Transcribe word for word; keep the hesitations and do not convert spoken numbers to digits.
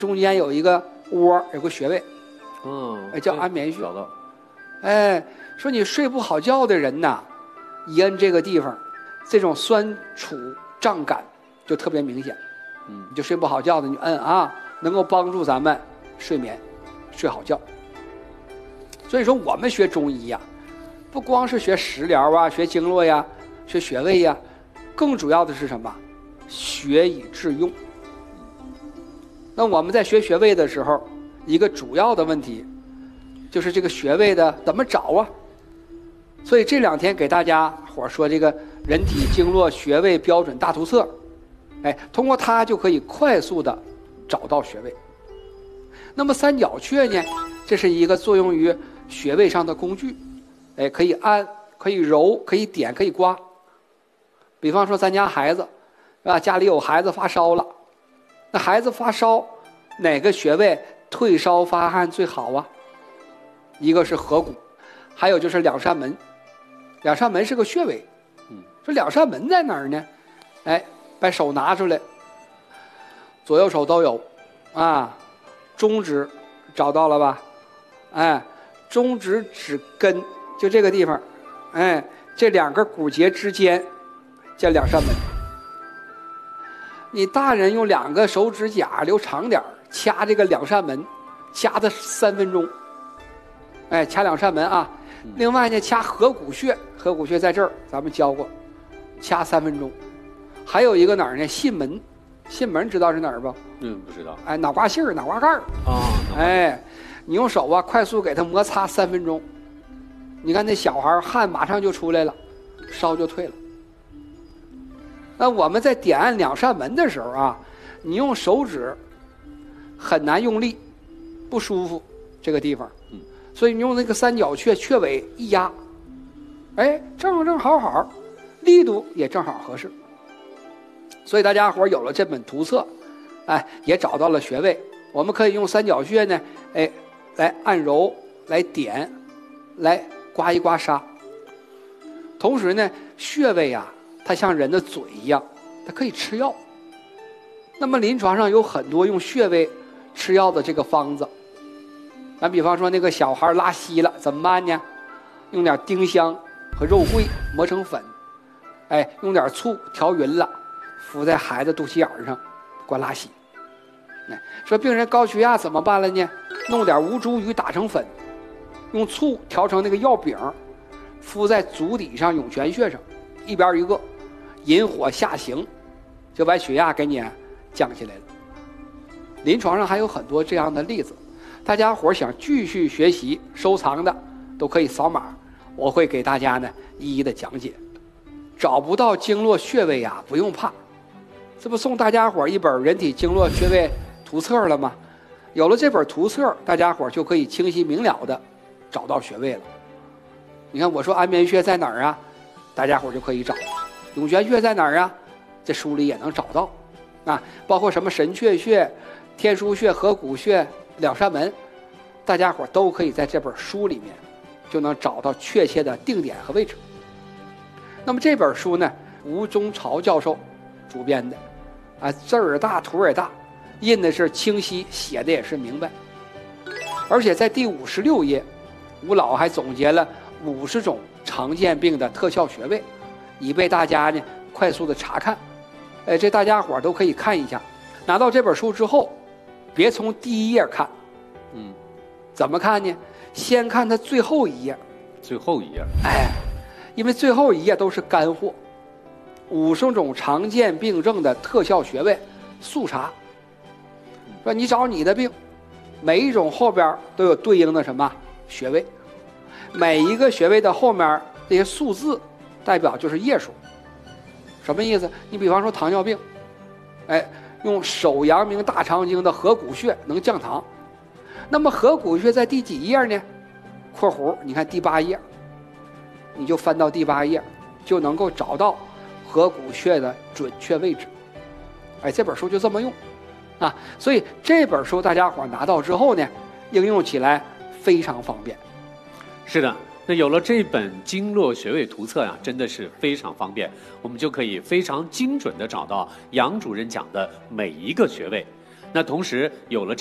中间有一个窝，有个穴位， 嗯， 哎，叫安眠穴。 找到。 哎，说你睡不好觉的人呐，一摁这个地方，这种酸楚胀感就特别明显。 嗯， 你就睡不好觉的，你摁啊，能够帮助咱们睡眠，睡好觉。所以说，我们学中医呀，不光是学食疗啊，学经络呀，学穴位呀，更主要的是什么？学以致用。那我们在学穴位的时候，一个主要的问题就是这个穴位的怎么找啊？所以这两天给大家伙说这个人体经络穴位标准大图册，哎，通过它就可以快速的找到穴位。那么三角穴呢，这是一个作用于穴位上的工具，哎，可以按，可以揉，可以点，可以刮。比方说咱家孩子，是吧？家里有孩子发烧了，那孩子发烧，哪个穴位退烧发汗最好啊？一个是合谷，还有就是两扇门。两扇门是个穴位，嗯，说两扇门在哪儿呢？哎，把手拿出来，左右手都有，啊，中指找到了吧？哎，中指指根就这个地方，哎，这两个骨节之间叫两扇门。你大人用两个手指甲留长点掐这个两扇门，掐的三分钟。哎，掐两扇门啊。另外呢，掐合谷穴，合谷穴在这儿，咱们教过，掐三分钟。还有一个哪儿呢？囟门，囟门知道是哪儿不？ 嗯，不知道。 哎，脑瓜杏儿、脑瓜盖儿啊。 哎，你用手啊，快速给它摩擦三分钟。你看那小孩汗马上就出来了，烧就退了。那我们在点按两扇门的时候啊，你用手指很难用力，不舒服这个地方。嗯。所以你用那个三角穴穴尾一压，哎，正正好好，力度也正好合适。所以大家伙有了这本图册，哎，也找到了穴位，我们可以用三角穴呢，哎，来按揉，来点，来刮一刮痧。同时呢，穴位啊，它像人的嘴一样，它可以吃药。那么临床上有很多用穴位吃药的这个方子。咱比方说那个小孩拉稀了怎么办呢？用点丁香和肉桂磨成粉，哎，用点醋调匀了，敷在孩子肚脐眼上，管拉稀。哎，说病人高血压怎么办了呢？弄点吴茱萸打成粉，用醋调成那个药饼，敷在足底上涌泉穴上，一边一个，引火下行，就把血压给你降下来了。临床上还有很多这样的例子。大家伙想继续学习收藏的都可以扫码，我会给大家呢一一的讲解。找不到经络穴位呀，不用怕，这不送大家伙一本人体经络穴位图册了吗？有了这本图册，大家伙就可以清晰明了的找到穴位了。你看我说安眠穴在哪儿啊，大家伙就可以找。涌泉穴在哪儿啊，这书里也能找到啊，包括什么神阙穴、天枢穴、合谷穴、两扇门，大家伙都可以在这本书里面就能找到确切的定点和位置。那么这本书呢，吴中朝教授主编的，啊，字儿大，图也大，印的是清晰，写的也是明白。而且在第五十六页，吴老还总结了五十种常见病的特效穴位，以备大家呢快速的查看。哎，这大家伙都可以看一下。拿到这本书之后，别从第一页看， 嗯， 怎么看呢？先看它最后一页， 最后一页， 哎，因为最后一页都是干货，五十种常见病症的特效穴位速查。说你找你的病，每一种后边都有对应的什么穴位，每一个穴位的后面这些数字代表就是页数。什么意思？你比方说糖尿病，哎，用手阳明大肠经的合谷穴能降糖，那么合谷穴在第几页呢？括弧你看第八页，你就翻到第八页，就能够找到合谷穴的准确位置。哎，这本书就这么用啊，所以这本书大家伙拿到之后呢，应用起来非常方便。 是的，那有了这本经络穴位图册呀、啊，真的是非常方便，我们就可以非常精准地找到杨主任讲的每一个穴位。 那同时有了